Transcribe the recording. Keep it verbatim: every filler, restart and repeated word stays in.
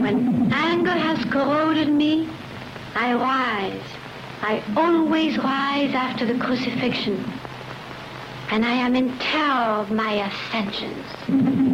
When anger has corroded me, I rise. I always rise after the crucifixion. And I am in terror of my ascensions.